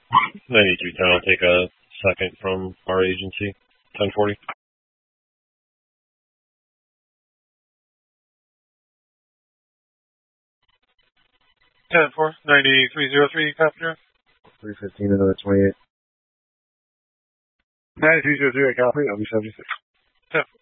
9210, I'll take a second from our agency. 1040. 10-4, 9303, copy. 315, another 28. 9303, copy. I'll be 76. 10-4.